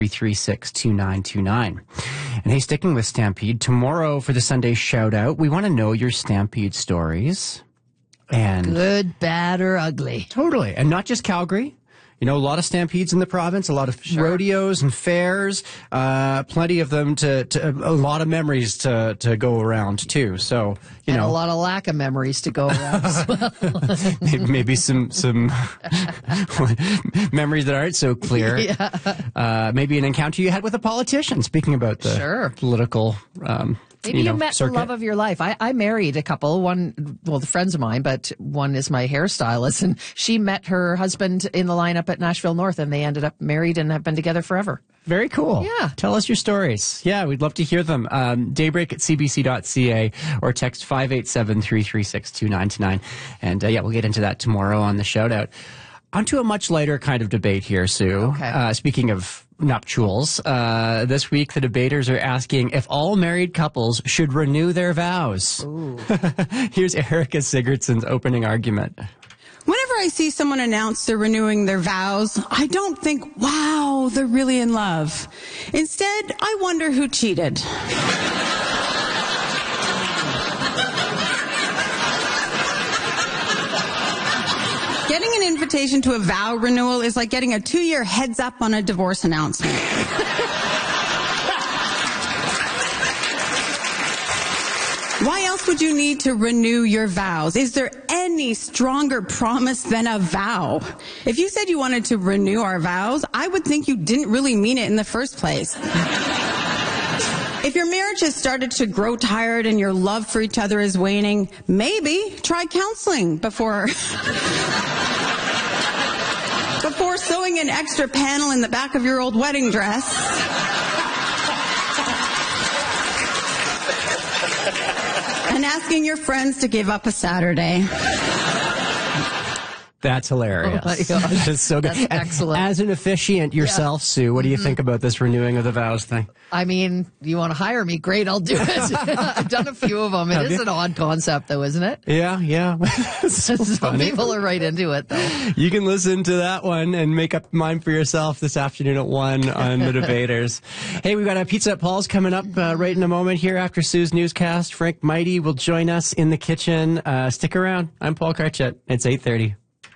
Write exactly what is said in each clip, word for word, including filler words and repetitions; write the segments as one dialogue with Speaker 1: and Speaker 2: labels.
Speaker 1: three three six, two nine two nine. And hey, sticking with Stampede, tomorrow for the Sunday shout out, we want to know your Stampede stories. And
Speaker 2: good, bad, or ugly.
Speaker 1: Totally. And not just Calgary. You know, a lot of stampedes in the province, a lot of sure. rodeos and fairs, uh, plenty of them to, to, a lot of memories to, to go around too. So, you
Speaker 2: and
Speaker 1: know.
Speaker 2: a lot of lack of memories to go around as well.
Speaker 1: maybe, maybe some, some memories that aren't so clear.
Speaker 2: Yeah.
Speaker 1: Uh, maybe an encounter you had with a politician, speaking about the
Speaker 2: sure.
Speaker 1: political, um,
Speaker 2: Maybe
Speaker 1: you, know,
Speaker 2: you met
Speaker 1: circuit.
Speaker 2: the love of your life. I, I married a couple, one, well, the friends of mine, but one is my hairstylist, and she met her husband in the lineup at Nashville North, and they ended up married and have been together forever.
Speaker 1: Very cool.
Speaker 2: Yeah.
Speaker 1: Tell us your stories. Yeah, we'd love to hear them. Um, daybreak at c b c dot c a or text five eight seven, three three six, two nine two nine. And uh, yeah, we'll get into that tomorrow on the shout out. Onto a much lighter kind of debate here, Sue.
Speaker 2: Okay.
Speaker 1: Uh, speaking of nuptials, uh, this week the debaters are asking if all married couples should renew their vows.
Speaker 2: Ooh.
Speaker 1: Here's Erica Sigurdsson's opening argument.
Speaker 3: Whenever I see someone announce they're renewing their vows, I don't think, wow, they're really in love. Instead, I wonder who cheated. Getting an invitation to a vow renewal is like getting a two-year heads up on a divorce announcement. Why else would you need to renew your vows? Is there any stronger promise than a vow? If you said you wanted to renew our vows, I would think you didn't really mean it in the first place. If your marriage has started to grow tired and your love for each other is waning, maybe try counseling before... before sewing an extra panel in the back of your old wedding dress. And asking your friends to give up a Saturday.
Speaker 1: That's hilarious.
Speaker 2: Oh my gosh.
Speaker 1: That's so good.
Speaker 2: That's excellent.
Speaker 1: As an officiant yourself, yeah. Sue, what do you mm-hmm. think about this renewing of the vows thing?
Speaker 2: I mean, you want to hire me? Great, I'll do it. I've done a few of them. It Have is you? an odd concept, though, isn't it?
Speaker 1: Yeah, yeah. so
Speaker 2: Some
Speaker 1: funny.
Speaker 2: people are right into it, though.
Speaker 1: You can listen to that one and make up mind for yourself this afternoon at one on The Debaters. Hey, we've got a Pizza at Paul's coming up uh, right in a moment here after Sue's newscast. Frank Mighty will join us in the kitchen. Uh, stick around. I'm Paul Karchet. It's eight thirty.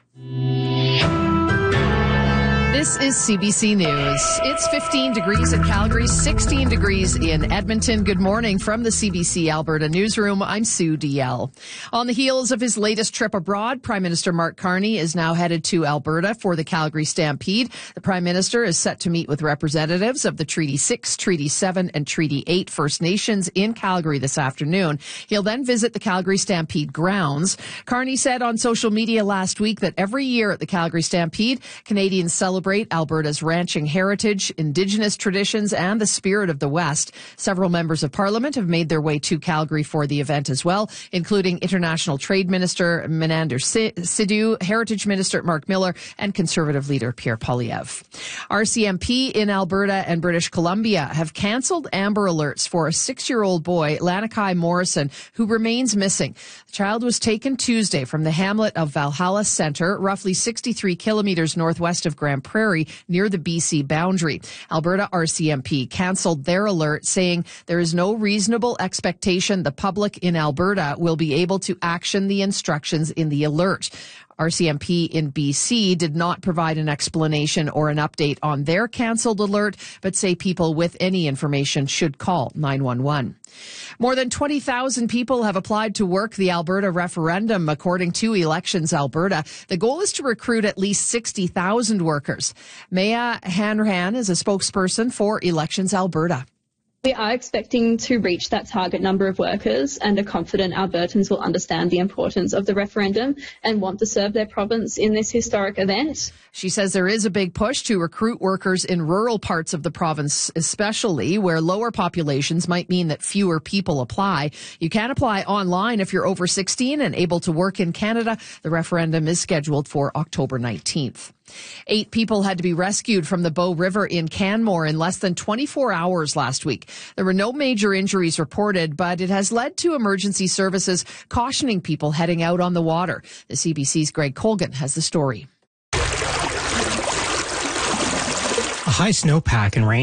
Speaker 2: This is C B C News. It's fifteen degrees in Calgary, sixteen degrees in Edmonton. Good morning from the C B C Alberta Newsroom. I'm Sue D L. On the heels of his latest trip abroad, Prime Minister Mark Carney is now headed to Alberta for the Calgary Stampede. The Prime Minister is set to meet with representatives of the Treaty six, Treaty seven, and Treaty eight First Nations in Calgary this afternoon. He'll then visit the Calgary Stampede grounds. Carney said on social media last week that every year at the Calgary Stampede, Canadians celebrate Alberta's ranching heritage, Indigenous traditions, and the spirit of the West. Several members of Parliament have made their way to Calgary for the event as well, including International Trade Minister Menander Sidhu, Heritage Minister Mark Miller, and Conservative leader Pierre Poilievre. R C M P in Alberta and British Columbia have cancelled Amber Alerts for a six-year-old boy, Lanakai Morrison, who remains missing. The child was taken Tuesday from the hamlet of Valhalla Centre, roughly sixty-three kilometres northwest of Grand Prairie, near the B C boundary. Alberta R C M P cancelled their alert, saying there is no reasonable expectation the public in Alberta will be able to action the instructions in the alert. R C M P in B C did not provide an explanation or an update on their cancelled alert, but say people with any information should call nine one one. More than twenty thousand people have applied to work the Alberta referendum, according to Elections Alberta. The goal is to recruit at least sixty thousand workers. Maya Hanrahan is a spokesperson for Elections Alberta.
Speaker 4: We are expecting to reach that target number of workers and are confident Albertans will understand the importance of the referendum and want to serve their province in this historic event.
Speaker 2: She says there is a big push to recruit workers in rural parts of the province, especially where lower populations might mean that fewer people apply. You can apply online if you're over sixteen and able to work in Canada. The referendum is scheduled for October nineteenth. Eight people had to be rescued from the Bow River in Canmore in less than twenty-four hours last week. There were no major injuries reported, but it has led to emergency services cautioning people heading out on the water. The C B C's Greg Colgan has the story.
Speaker 5: A high snowpack and rain